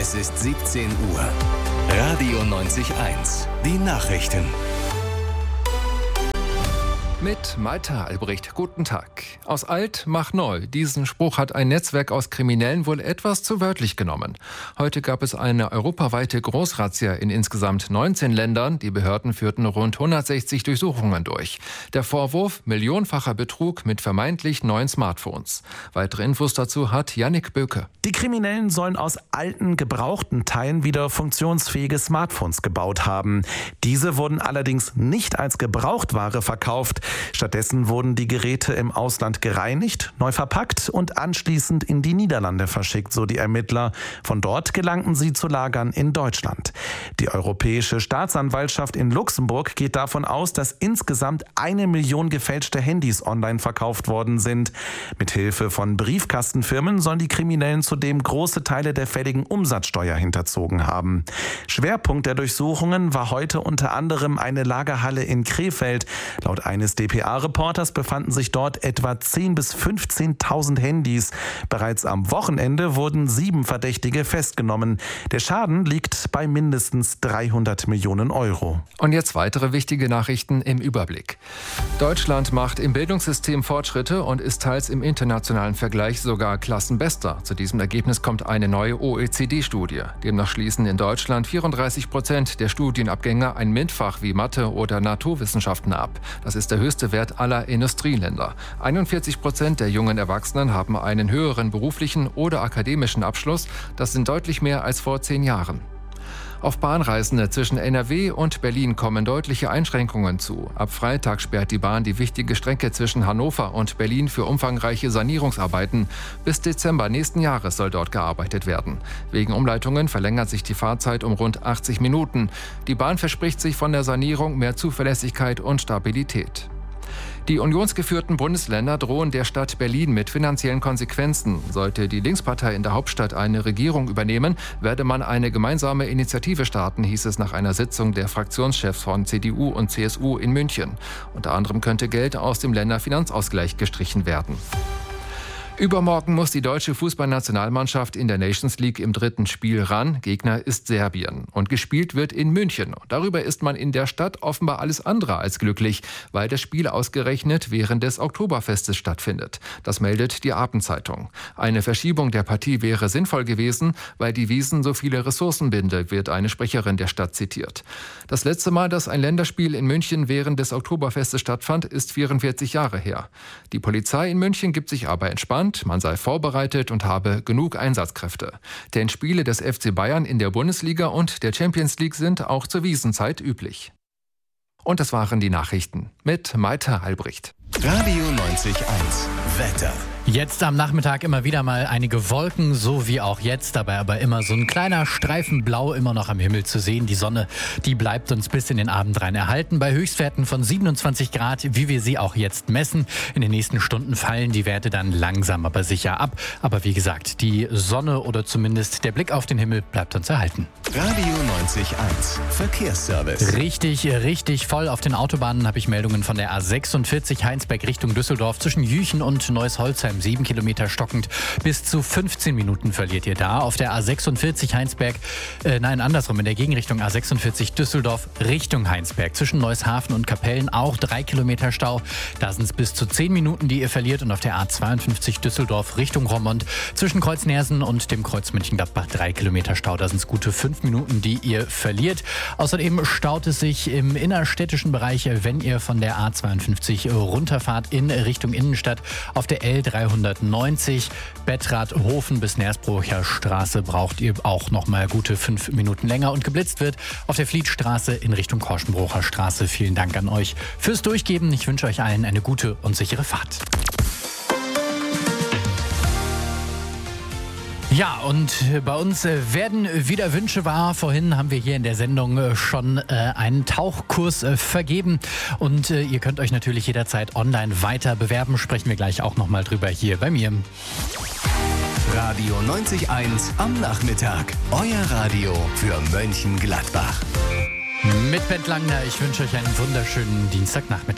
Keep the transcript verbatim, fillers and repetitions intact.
Es ist siebzehn Uhr. Radio neunzig eins. Die Nachrichten. Mit Maita Albrecht. Guten Tag. Aus alt mach neu. Diesen Spruch hat ein Netzwerk aus Kriminellen wohl etwas zu wörtlich genommen. Heute gab es eine europaweite Großrazzia in insgesamt neunzehn Ländern. Die Behörden führten rund hundertsechzig Durchsuchungen durch. Der Vorwurf: millionenfacher Betrug mit vermeintlich neuen Smartphones. Weitere Infos dazu hat Yannick Böke. Die Kriminellen sollen aus alten, gebrauchten Teilen wieder funktionsfähige Smartphones gebaut haben. Diese wurden allerdings nicht als Gebrauchtware verkauft. Stattdessen wurden die Geräte im Ausland gereinigt, neu verpackt und anschließend in die Niederlande verschickt, so die Ermittler. Von dort gelangten sie zu Lagern in Deutschland. Die Europäische Staatsanwaltschaft in Luxemburg geht davon aus, dass insgesamt eine Million gefälschte Handys online verkauft worden sind. Mithilfe von Briefkastenfirmen sollen die Kriminellen zudem große Teile der fälligen Umsatzsteuer hinterzogen haben. Schwerpunkt der Durchsuchungen war heute unter anderem eine Lagerhalle in Krefeld. Laut eines D P A-Reporters befanden sich dort etwa zehntausend bis fünfzehntausend Handys. Bereits am Wochenende wurden sieben Verdächtige festgenommen. Der Schaden liegt bei mindestens dreihundert Millionen Euro. Und jetzt weitere wichtige Nachrichten im Überblick. Deutschland macht im Bildungssystem Fortschritte und ist teils im internationalen Vergleich sogar Klassenbester. Zu diesem Ergebnis kommt eine neue O E C D-Studie. Demnach schließen in Deutschland vierunddreißig Prozent der Studienabgänger ein MINT-Fach wie Mathe oder Naturwissenschaften ab. Das ist der höchste Wert aller Industrieländer. einundvierzig Prozent der jungen Erwachsenen haben einen höheren beruflichen oder akademischen Abschluss. Das sind deutlich mehr als vor zehn Jahren. Auf Bahnreisende zwischen N R W und Berlin kommen deutliche Einschränkungen zu. Ab Freitag sperrt die Bahn die wichtige Strecke zwischen Hannover und Berlin für umfangreiche Sanierungsarbeiten. Bis Dezember nächsten Jahres soll dort gearbeitet werden. Wegen Umleitungen verlängert sich die Fahrzeit um rund achtzig Minuten. Die Bahn verspricht sich von der Sanierung mehr Zuverlässigkeit und Stabilität. Die unionsgeführten Bundesländer drohen der Stadt Berlin mit finanziellen Konsequenzen. Sollte die Linkspartei in der Hauptstadt eine Regierung übernehmen, werde man eine gemeinsame Initiative starten, hieß es nach einer Sitzung der Fraktionschefs von C D U und C S U in München. Unter anderem könnte Geld aus dem Länderfinanzausgleich gestrichen werden. Übermorgen muss die deutsche Fußballnationalmannschaft in der Nations League im dritten Spiel ran. Gegner ist Serbien. Und gespielt wird in München. Darüber ist man in der Stadt offenbar alles andere als glücklich, weil das Spiel ausgerechnet während des Oktoberfestes stattfindet. Das meldet die Abendzeitung. Eine Verschiebung der Partie wäre sinnvoll gewesen, weil die Wiesn so viele Ressourcen binde, wird eine Sprecherin der Stadt zitiert. Das letzte Mal, dass ein Länderspiel in München während des Oktoberfestes stattfand, ist vierundvierzig Jahre her. Die Polizei in München gibt sich aber entspannt. Man sei vorbereitet und habe genug Einsatzkräfte. Denn Spiele des F C Bayern in der Bundesliga und der Champions League sind auch zur Wiesnzeit üblich. Und das waren die Nachrichten mit Maita Albrecht. Radio neunzig eins. Wetter. Jetzt am Nachmittag immer wieder mal einige Wolken, so wie auch jetzt, dabei aber immer so ein kleiner Streifen Blau immer noch am Himmel zu sehen. Die Sonne, die bleibt uns bis in den Abend rein erhalten. Bei Höchstwerten von siebenundzwanzig Grad, wie wir sie auch jetzt messen. In den nächsten Stunden fallen die Werte dann langsam aber sicher ab. Aber wie gesagt, die Sonne oder zumindest der Blick auf den Himmel bleibt uns erhalten. Radio neunzig eins. Verkehrsservice. Richtig, richtig voll. Auf den Autobahnen habe ich Meldungen von der A sechsundvierzig Heinsberg Richtung Düsseldorf zwischen Jüchen und Neuss-Holzheim. sieben Kilometer stockend. Bis zu fünfzehn Minuten verliert ihr da. Auf der A sechsundvierzig Heinsberg, äh, nein, andersrum, in der Gegenrichtung A sechsundvierzig Düsseldorf Richtung Heinsberg. Zwischen Neusshafen und Kapellen auch drei Kilometer Stau. Da sind es bis zu zehn Minuten, die ihr verliert. Und auf der A zweiundfünfzig Düsseldorf Richtung Roermond zwischen Kreuz Neersen und dem Kreuz Mönchengladbach drei Kilometer Stau. Da sind es gute fünf Minuten, die ihr verliert. Außerdem staut es sich im innerstädtischen Bereich, wenn ihr von der A zweiundfünfzig runterfahrt in Richtung Innenstadt. Auf der L dreihundertneunzig Bettrad-Hofen bis Nersbrocher Straße braucht ihr auch noch mal gute fünf Minuten länger. Und geblitzt wird auf der Flietstraße in Richtung Korschenbrocher Straße. Vielen Dank an euch fürs Durchgeben. Ich wünsche euch allen eine gute und sichere Fahrt. Ja, und bei uns werden wieder Wünsche wahr. Vorhin haben wir hier in der Sendung schon äh, einen Tauchkurs äh, vergeben. Und äh, ihr könnt euch natürlich jederzeit online weiter bewerben. Sprechen wir gleich auch noch mal drüber hier bei mir. Radio neunzig eins am Nachmittag. Euer Radio für Mönchengladbach. Mit Bent Langner. Ich wünsche euch einen wunderschönen Dienstagnachmittag.